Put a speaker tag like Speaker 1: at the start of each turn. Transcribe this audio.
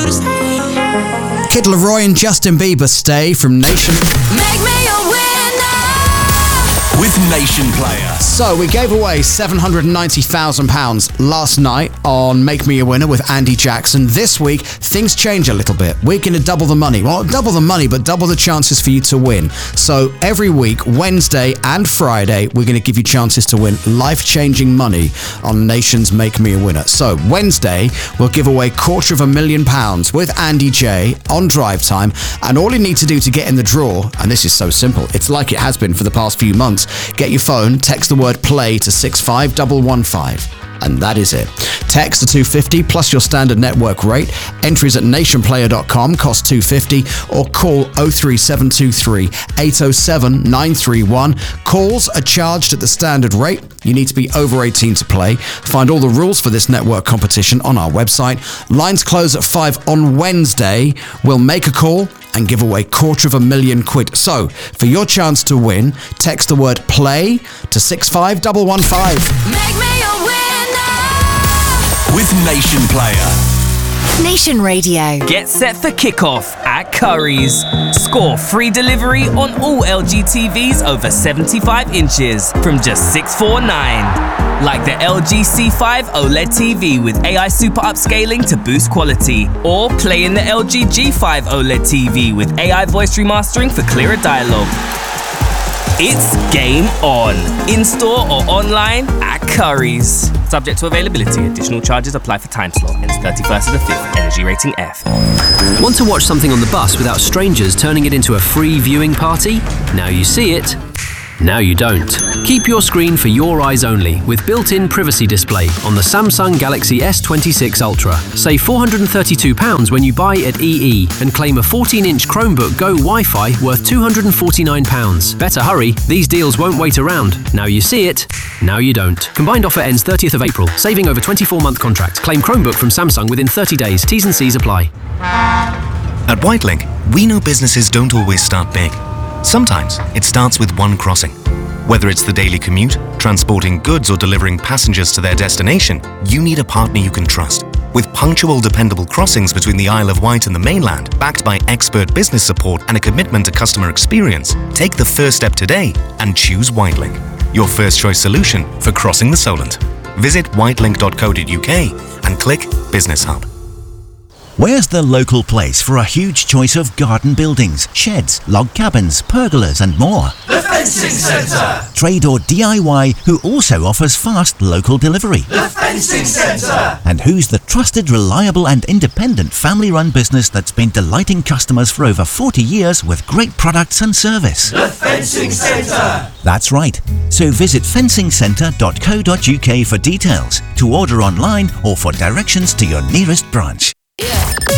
Speaker 1: Kid Laroi and Justin Bieber, Stay from Nation.
Speaker 2: Make me a winner
Speaker 3: with Nation Player.
Speaker 1: So we gave away £790,000 last night on Make Me a Winner with Andy Jackson. This week, things change a little bit. We're going to double the money. Well, double the money, but double the chances for you to win. So every week, Wednesday and Friday, we're going to give you chances to win life-changing money on Nation's Make Me a Winner. So Wednesday, we'll give away £250,000 with Andy J on Drive Time. And all you need to do to get in the draw, and this is so simple, it's like it has been for the past few months, get your phone, text the word play to 65115. And that is it. Text to 250 plus your standard network rate. Entries at nationplayer.com, cost $2.50, or call 03723 807 931. Calls are charged at the standard rate. You need to be over 18 to play. Find all the rules for this network competition on our website. Lines close at 5 on Wednesday. We'll make a call and give away £250,000. So, for your chance to win, text the word play to 65115.
Speaker 2: Make me a winner
Speaker 3: with Nation Player.
Speaker 4: Nation Radio.
Speaker 5: Get set for kickoff at Curry's. Score free delivery on all LG TVs over 75 inches from just $649. Like the LG C5 OLED TV with AI super upscaling to boost quality. Or play in the LG G5 OLED TV with AI voice remastering for clearer dialogue. It's game on, in-store or online at Curry's. Subject to availability, additional charges apply for time slot. Ends 31st of the 5th, energy rating F.
Speaker 6: Want to watch something on the bus without strangers turning it into a free viewing party? Now you see it. Now you don't. Keep your screen for your eyes only with built-in privacy display on the Samsung Galaxy S26 Ultra. Save £432 when you buy at EE and claim a 14-inch Chromebook Go Wi-Fi worth £249. Better hurry, these deals won't wait around. Now you see it, now you don't. Combined offer ends 30th of April. Saving over 24-month contract. Claim Chromebook from Samsung within 30 days. T's and C's apply.
Speaker 7: At Whitelink, we know businesses don't always start big. Sometimes it starts with one crossing. Whether it's the daily commute, transporting goods or delivering passengers to their destination, you need a partner you can trust. With punctual, dependable crossings between the Isle of Wight and the mainland, backed by expert business support and a commitment to customer experience, take the first step today and choose Whitelink, your first choice solution for crossing the Solent. Visit whitelink.co.uk and click Business Hub.
Speaker 8: Where's the local place for a huge choice of garden buildings, sheds, log cabins, pergolas and more?
Speaker 9: The Fencing Centre!
Speaker 8: Trade or DIY who also offers fast local delivery.
Speaker 9: The Fencing Centre!
Speaker 8: And who's the trusted, reliable and independent family-run business that's been delighting customers for over 40 years with great products and service?
Speaker 9: The Fencing Centre!
Speaker 8: That's right. So visit fencingcentre.co.uk for details, to order online or for directions to your nearest branch.